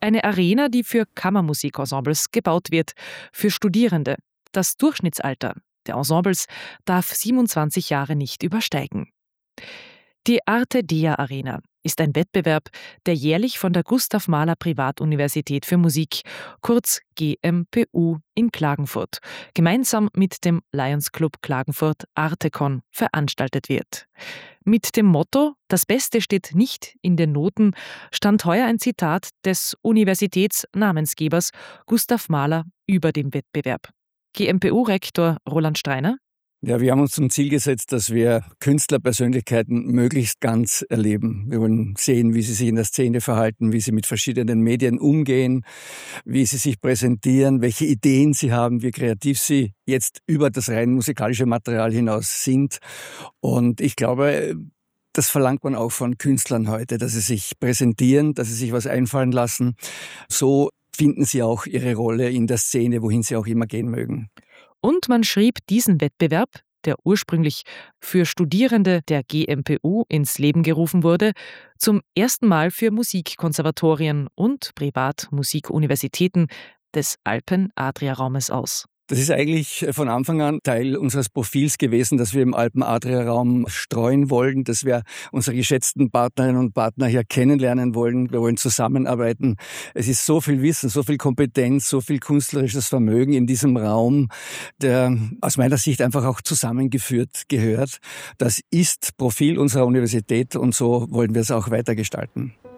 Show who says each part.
Speaker 1: eine Arena, die für Kammermusikensembles gebaut wird, für Studierende. Das Durchschnittsalter der Ensembles darf 27 Jahre nicht übersteigen. Die Arte Dea Arena ist ein Wettbewerb, der jährlich von der Gustav Mahler Privatuniversität für Musik, kurz GMPU, in Klagenfurt, gemeinsam mit dem Lions Club Klagenfurt Artecon veranstaltet wird. Mit dem Motto „Das Beste steht nicht in den Noten" stand heuer ein Zitat des Universitätsnamensgebers Gustav Mahler über dem Wettbewerb. GMPU-Rektor Roland Streiner:
Speaker 2: Ja, wir haben uns zum Ziel gesetzt, dass wir Künstlerpersönlichkeiten möglichst ganz erleben. Wir wollen sehen, wie sie sich in der Szene verhalten, wie sie mit verschiedenen Medien umgehen, wie sie sich präsentieren, welche Ideen sie haben, wie kreativ sie jetzt über das rein musikalische Material hinaus sind. Und ich glaube, das verlangt man auch von Künstlern heute, dass sie sich präsentieren, dass sie sich was einfallen lassen. So finden sie auch ihre Rolle in der Szene, wohin sie auch immer gehen mögen.
Speaker 1: Und man schrieb diesen Wettbewerb, der ursprünglich für Studierende der GMPU ins Leben gerufen wurde, zum ersten Mal für Musikkonservatorien und Privatmusikuniversitäten des Alpen-Adria-Raumes aus.
Speaker 2: Das ist eigentlich von Anfang an Teil unseres Profils gewesen, dass wir im Alpen-Adria-Raum streuen wollen, dass wir unsere geschätzten Partnerinnen und Partner hier kennenlernen wollen. Wir wollen zusammenarbeiten. Es ist so viel Wissen, so viel Kompetenz, so viel künstlerisches Vermögen in diesem Raum, der aus meiner Sicht einfach auch zusammengeführt gehört. Das ist Profil unserer Universität und so wollen wir es auch weitergestalten.